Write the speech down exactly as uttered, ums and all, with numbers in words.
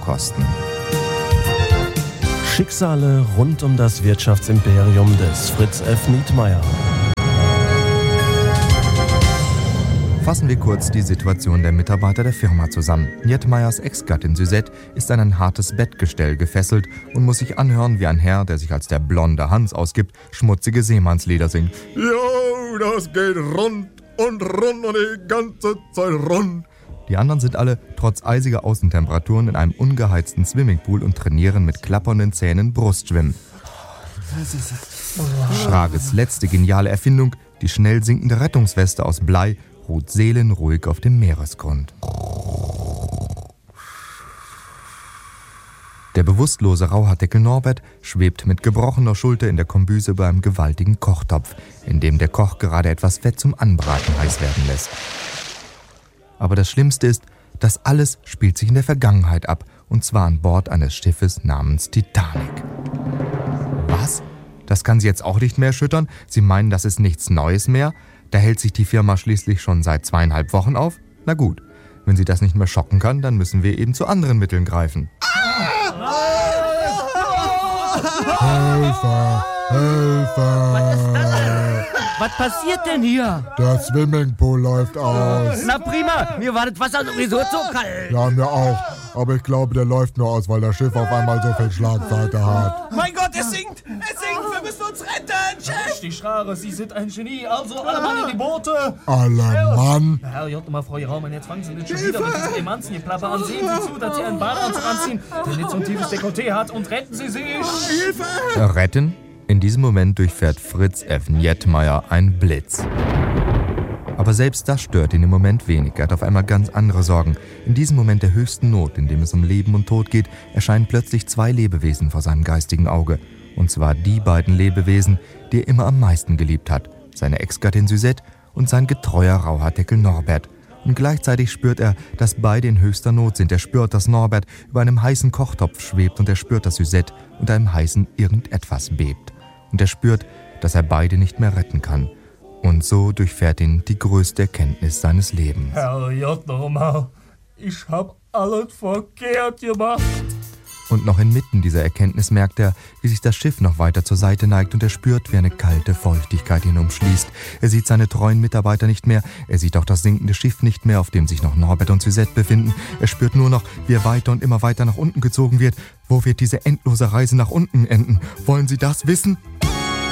kosten. Schicksale rund um das Wirtschaftsimperium des Fritz F. Nietmeyer. Fassen wir kurz die Situation der Mitarbeiter der Firma zusammen. Nietmeyers Ex-Gattin Suzette ist an ein hartes Bettgestell gefesselt und muss sich anhören, wie ein Herr, der sich als der blonde Hans ausgibt, schmutzige Seemannslieder singt. Jo, das geht rund und rund und die ganze Zeit rund. Die anderen sind alle, trotz eisiger Außentemperaturen, in einem ungeheizten Swimmingpool und trainieren mit klappernden Zähnen Brustschwimmen. Schrages letzte geniale Erfindung, die schnell sinkende Rettungsweste aus Blei, ruht seelenruhig auf dem Meeresgrund. Der bewusstlose Rauhaardeckel Norbert schwebt mit gebrochener Schulter in der Kombüse über einem gewaltigen Kochtopf, in dem der Koch gerade etwas Fett zum Anbraten heiß werden lässt. Aber das Schlimmste ist, das alles spielt sich in der Vergangenheit ab, und zwar an Bord eines Schiffes namens Titanic. Was? Das kann Sie jetzt auch nicht mehr erschüttern? Sie meinen, das ist nichts Neues mehr? Da hält sich die Firma schließlich schon seit zweieinhalb Wochen auf? Na gut, wenn sie das nicht mehr schocken kann, dann müssen wir eben zu anderen Mitteln greifen. Hilfe! Hilfe! Was ist das? Was passiert denn hier? Der Swimmingpool läuft aus. Na prima, mir war das Wasser sowieso zu kalt. Ja, mir auch. Aber ich glaube, der läuft nur aus, weil das Schiff auf einmal so viel Schlagseite hat. Mein Gott, es sinkt! Es sinkt! Wir müssen uns retten! Chef! Richtig, Schrare, Sie sind ein Genie. Also, alle Mann in die Boote! Alle Mann! Herr J. mal Frau Raumann, jetzt fangen Sie nicht schon wieder mit diesem Emanzen-Geplapper an. Sehen Sie zu, dass Sie einen Badeanzug anziehen, der nicht so ein tiefes Dekolleté hat, und retten Sie sich! Hilfe! Retten? In diesem Moment durchfährt Fritz F. Nietmeyer ein Blitz. Aber selbst das stört ihn im Moment wenig. Er hat auf einmal ganz andere Sorgen. In diesem Moment der höchsten Not, in dem es um Leben und Tod geht, erscheinen plötzlich zwei Lebewesen vor seinem geistigen Auge. Und zwar die beiden Lebewesen, die er immer am meisten geliebt hat. Seine Ex-Gattin Suzette und sein getreuer Rauhaardeckel Norbert. Und gleichzeitig spürt er, dass beide in höchster Not sind. Er spürt, dass Norbert über einem heißen Kochtopf schwebt, und er spürt, dass Suzette unter einem heißen Irgendetwas bebt. Und er spürt, dass er beide nicht mehr retten kann. Und so durchfährt ihn die größte Erkenntnis seines Lebens. Herr J. nochmal, ich hab alles verkehrt gemacht. Und noch inmitten dieser Erkenntnis merkt er, wie sich das Schiff noch weiter zur Seite neigt, und er spürt, wie eine kalte Feuchtigkeit ihn umschließt. Er sieht seine treuen Mitarbeiter nicht mehr, er sieht auch das sinkende Schiff nicht mehr, auf dem sich noch Norbert und Suzette befinden. Er spürt nur noch, wie er weiter und immer weiter nach unten gezogen wird. Wo wird diese endlose Reise nach unten enden? Wollen Sie das wissen?